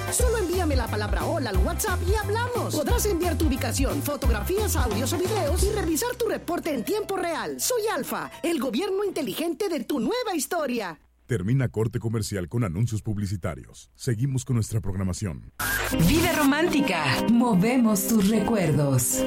Solo envíame la palabra hola al WhatsApp y hablamos. Podrás enviar tu ubicación, fotografías, audios o videos y revisar tu reporte en tiempo real. Soy Alfa, el gobierno inteligente de tu nueva historia. Termina corte comercial con anuncios publicitarios. Seguimos con nuestra programación. Vida romántica. Movemos tus recuerdos.